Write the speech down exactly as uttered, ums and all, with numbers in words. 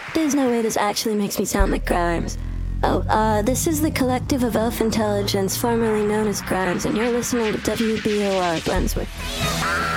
There's no way this actually makes me sound like Grimes. Oh, uh, this is the Collective of Elf Intelligence, formerly known as Grimes, and you're listening to W B O R Glensworth.